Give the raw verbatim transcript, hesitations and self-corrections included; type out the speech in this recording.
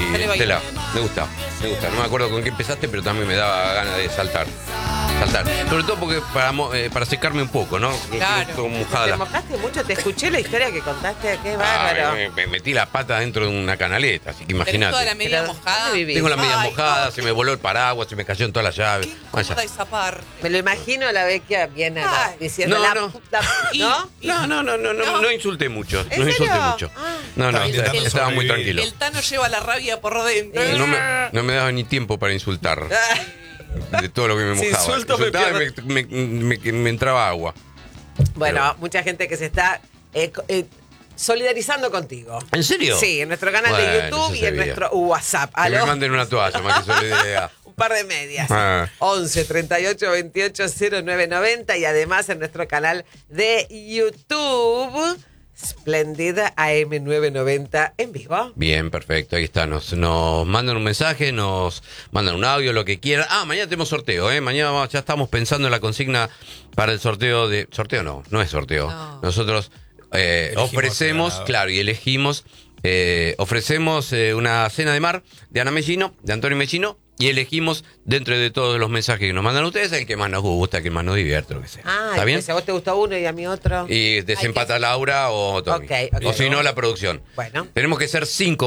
Estela, me gusta, me gusta. No me acuerdo con qué empezaste, pero también me daba ganas de saltar. Saltar. Sobre todo porque para, eh, para secarme un poco, ¿no? Claro. Todo mojada. Te mojaste mucho, te escuché la historia que contaste, qué Ah, bárbaro. me, me metí la pata dentro de una canaleta, así que ¿Tenés imagínate. toda la media Pero, mojada? ¿dónde vivís? Tengo la media Ay, mojada, no, se qué- me voló el paraguas, se me cayó en todas las llaves. Qué incómoda esa parte. Me lo imagino a la Vecchia bien a la- Ay. diciendo No, la no. puta, Y- ¿no? No, no, no, no, no, No. no insulté mucho. ¿En No insulté serio? mucho. Ah. No, no, Estaba intentando estaba muy sobrevivir. tranquilo. El Tano lleva la rabia por dentro. Eh, No me, no me daba ni tiempo para insultar de todo lo que me Si mojaba. insulto, me Insultaba y me, me- me- me entraba agua. Bueno, Pero- mucha gente que se está eh, co- eh, solidarizando contigo. ¿En serio? Sí, en nuestro canal de Bueno, YouTube ya y en sabía. nuestro WhatsApp. Que me ¿Aló? manden una toalla, más que solidaridad. Un par de medias. Ah. once, treinta y ocho, veintiocho, cero nueve noventa y además en nuestro canal de YouTube, Splendid A M novecientos noventa en vivo. Bien, perfecto, ahí está. Nos, nos mandan un mensaje, nos mandan un audio, lo que quieran. Ah, mañana tenemos sorteo, ¿eh? Mañana vamos- ya estamos pensando en la consigna para el sorteo de... Sorteo no, no es sorteo. No. Nosotros eh, Elegimos ofrecemos, el ganador. claro, y elegimos, eh, ofrecemos eh, una cena de mar de Ana Mellino, de Antonio Mellino, y elegimos dentro de todos los mensajes que nos mandan ustedes el que más nos gusta, el que más nos divierte, lo que sea. Ah, ¿Está bien? Si a vos te gusta uno y a mí otro. Y desempata Hay que- Laura o Tommy. Ok, ok. O si no, la producción. Bueno. Tenemos que ser cinco